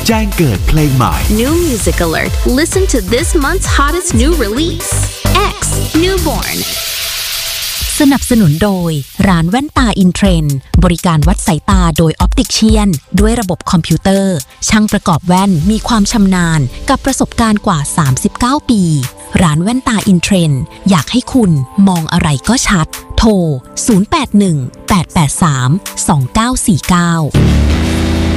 แจ้งเกิดเพลงใหม่ New music alert. Listen to this month's hottest new release. X Newborn. สนับสนุนโดยร้านแว่นตาอินเทรนด์บริการวัดสายตาโดยออปติเชียนด้วยระบบคอมพิวเตอร์ช่างประกอบแว่นมีความชำนาญกับประสบการณ์กว่า39ปีร้านแว่นตาอินเทรนด์อยากให้คุณมองอะไรก็ชัดโทร0818832949